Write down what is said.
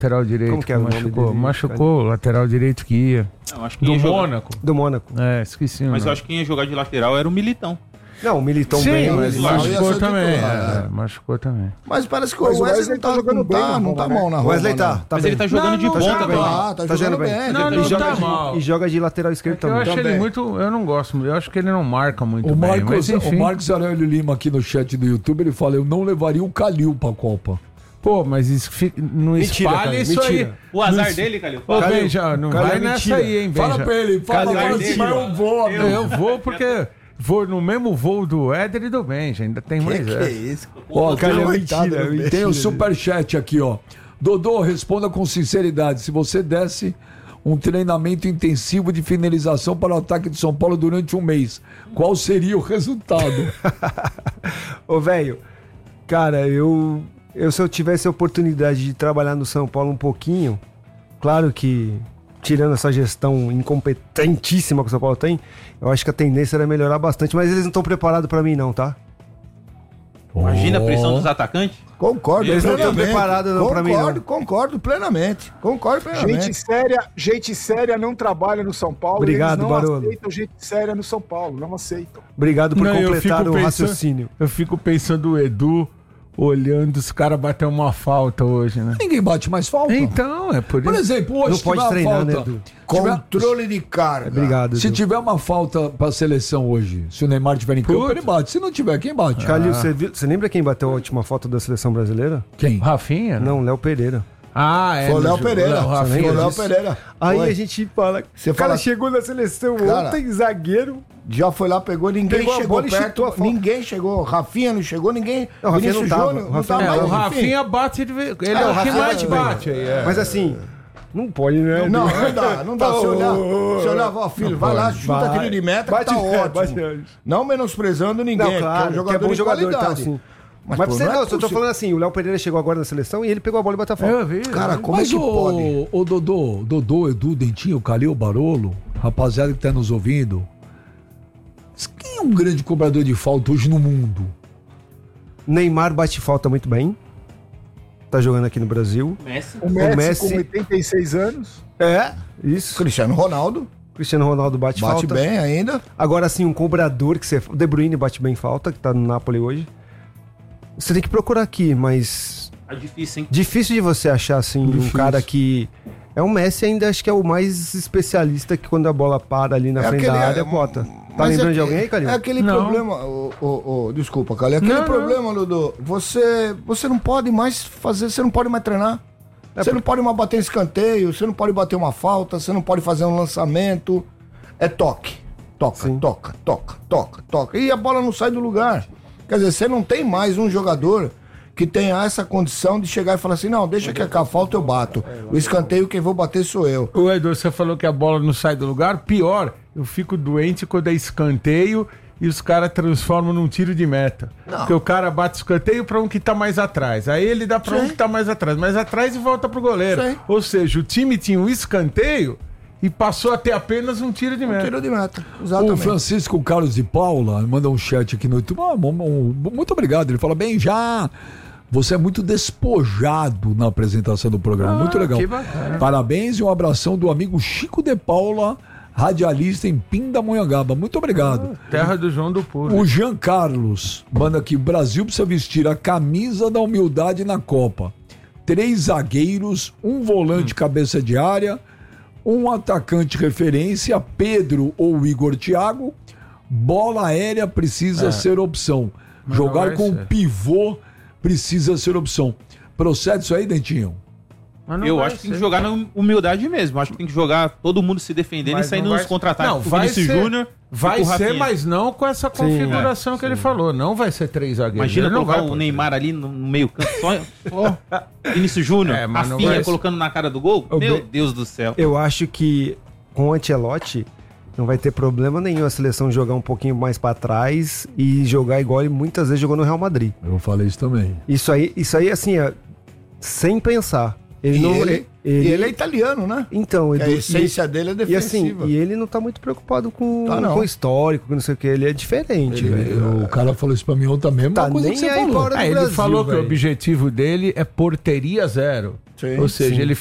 lateral direito. Como que é o nome dele? Machucou o lateral direito que ia. Não, acho que Do ia jogar- Mônaco. Do Mônaco. Esqueci. Mas eu acho que quem ia jogar de lateral era o Militão. Não, o Militão Sim, bem. mas ele- machucou ser também. titular, Machucou também. Mas parece que Mas o Wesley tá jogando bem na não tá Roma, mal na O Roma. Wesley tá né? Mas bem. ele tá jogando de Não, ponta jogando também. bem. Tá jogando bem. Não, E não joga, tá mal. e joga de lateral esquerdo Eu também. acho ele Também. muito... Eu não gosto. Eu acho que ele não marca muito O bem. Mas, enfim. Marcos Aurélio Lima aqui no chat do YouTube, ele fala, eu não levaria o Calil pra Copa. Pô, mas isso não Mentira, espalha cara, isso mentira. aí. O azar dele, Calil. Ô, Calil, Benja, não Calil, vai mentira. nessa aí, hein, Benja. Fala pra ele, fala assim, mas eu vou. Eu vou porque vou no mesmo voo do Éder e do Benja. Ainda tem mais Que é essa. isso? Ó, Calil, Coitado, mentira, né? mentira. tem o superchat aqui, ó. Dodô, responda com sinceridade. Se você desse um treinamento intensivo de finalização para o ataque de São Paulo durante um mês, qual seria o resultado? Ô, velho, cara, eu se eu tivesse a oportunidade de trabalhar no São Paulo um pouquinho, claro que tirando essa gestão incompetentíssima que o São Paulo tem, eu acho que a tendência era melhorar bastante, mas eles não estão preparados pra mim não, tá? Imagina a pressão dos atacantes. Concordo Eles não estão plenamente. preparados não pra mim, não. Concordo plenamente. Concordo plenamente. Gente séria não trabalha no São Paulo. Obrigado, eles não Barolo. aceitam gente séria no São Paulo, não aceitam. Obrigado por Não, eu completar fico o pensando- raciocínio. Eu fico pensando o Edu olhando os caras bater uma falta hoje, né? Ninguém bate mais falta. Então, é por Por isso. exemplo, hoje Não se pode tiver uma treinar, né, falta, Edu? Controle de carga. Obrigado, se Edu. tiver uma falta pra seleção hoje, se o Neymar tiver em campo, Putz. ele bate. Se não tiver, quem bate? Calil, você lembra quem bateu a última foto da seleção brasileira? Quem? Rafinha? né? Não, Léo Pereira. Ah, é. Foi o no Léo jogo. Pereira. Léo Rafinha. Foi o Léo disso. Pereira. Aí Foi. a gente fala, Você o cara fala- chegou na seleção Cara, ontem, zagueiro. Já foi lá, pegou, ninguém Pegou a chegou bola e chutou a perto. falta. Ninguém chegou. Rafinha não chegou, ninguém. Não, o Rafinha Vinícius não tava, Júnior o Rafinha tava, É, não o mas, enfim. Rafinha bate de vez. Ele é, o o que Rafinha mais bate bem. bate aí. É. Mas assim, não pode, né? Não dá, não dá. Se olhar, ó, filho, vai lá, chuta Vai. tiro de meta, que Bate, tá ótimo. bate. Não menosprezando ninguém, Não, claro, que é um que é jogador bom de jogador, qualidade. tá, sim. Mas pô, pra você não é não, eu tô possível. falando assim, o Léo Pereira chegou agora na seleção e ele pegou a bola e bateu a falta. Eu vi. Cara, como Mas é que pode? o Dodô, Edu, Dentinho, Calil, Barolo, rapaziada que tá nos ouvindo, quem é um grande cobrador de falta hoje no mundo? Neymar bate falta muito bem. Tá jogando aqui no Brasil. Messi. O Messi, Messi- com 86 anos. É, isso. Cristiano Ronaldo Cristiano Ronaldo bate bate falta. bem ainda. Agora sim, um cobrador que você... O De Bruyne bate bem falta, que tá no Napoli hoje. Você tem que procurar aqui, mas... É difícil, hein? Difícil de você achar, assim, um cara que... É o Messi ainda, acho que é o mais especialista que quando a bola para ali na frente da área, bota. Tá mas lembrando é de alguém aí, É Calil? aquele Não. problema, desculpa, Calil, aquele Não, problema, Dudu, você não pode mais fazer, você não pode mais treinar. Você não pode mais bater escanteio, você não pode bater uma falta, você não pode fazer um lançamento. É toque. Toca, Sim. toca. E a bola não sai do lugar. Quer dizer, você não tem mais um jogador que tenha essa condição de chegar e falar assim, não, deixa que a falta eu bato. O escanteio quem vou bater sou eu. O Edu, você falou que a bola não sai do lugar. Pior, eu fico doente quando é escanteio e os caras transformam num tiro de meta. Porque o cara bate escanteio pra um que tá mais atrás. Aí ele dá pra um que tá mais atrás. Mais atrás e volta pro goleiro. Sim. Ou seja, o time tinha um escanteio e passou a ter apenas um tiro de meta. Tiro de meta, O exatamente. Francisco Carlos de Paula manda um chat aqui no YouTube. Muito obrigado. Ele fala, bem, já. Você é muito despojado na apresentação do programa. Muito legal. que bacana. Parabéns e um abração do amigo Chico de Paula, radialista em Pindamonhangaba. Muito obrigado. Terra do João do Puro. O Jean Carlos manda aqui: Brasil precisa vestir a camisa da humildade na Copa. 3 zagueiros, um volante cabeça de área, um atacante referência, Pedro ou Igor Thiago. Bola aérea precisa ser opção. Mas não Jogar vai com ser. pivô precisa ser opção. Procede isso aí, Dentinho? Mas não Eu vai acho que tem ser. que jogar na humildade mesmo. Acho que tem que jogar todo mundo se defendendo Mas e saindo não vai nos ser. contra-ataques. Não, O vai Vinícius ser. Júnior e Vai com o ser, Rafinha. mas não com essa configuração que ele falou. Não vai ser 3 zagueiros. Imagina Ele não colocar vai o pôr Neymar ali no meio campo, só Vinícius Júnior, É, mas não Rafinha vai- colocando na cara do gol. Ô, Meu Be- Deus do céu. Eu acho que com o Ancelotti não vai ter problema nenhum a seleção jogar um pouquinho mais pra trás e jogar igual ele muitas vezes jogou no Real Madrid. Eu falei isso também. Isso aí assim, sem pensar. Ele E não, ele é italiano, né? Então, Que a Edu, essência dele é e assim, defensiva. e ele não tá muito preocupado com Tá, não. com o histórico, com não sei o que, ele é diferente, velho. O cara falou isso pra mim ontem mesmo. Tá uma coisa nem que você aí falou. pra hora do Ele Brasil, falou que o velho. objetivo dele é porteria 0. Sim, Ou seja, sim. ele